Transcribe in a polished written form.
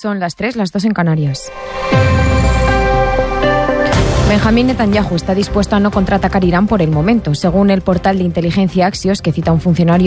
Son las 3, las 2 en Canarias. Benjamín Netanyahu está dispuesto a no contraatacar Irán por el momento, según el portal de inteligencia Axios, que cita a un funcionario